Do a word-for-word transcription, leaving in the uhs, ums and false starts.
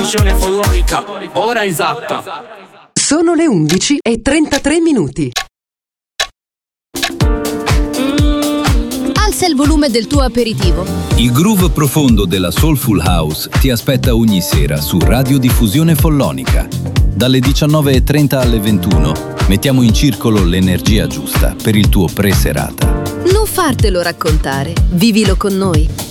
Diffusione follonica, ora esatta. Sono le undici e trentatré minuti. Alza il volume del tuo aperitivo. Il groove profondo della Soulful House ti aspetta ogni sera su Radio Diffusione Follonica. Dalle diciannove e trenta alle ventuno mettiamo in circolo l'energia giusta per il tuo pre-serata. Non fartelo raccontare, vivilo con noi.